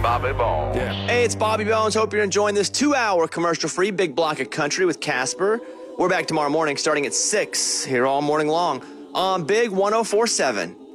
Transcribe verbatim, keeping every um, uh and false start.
Bobby Bones. Yeah. Hey, it's Bobby Bones. Hope you're enjoying this two-hour commercial-free big block of country with Casper. We're back tomorrow morning starting at six here all morning long on Big one oh four seven.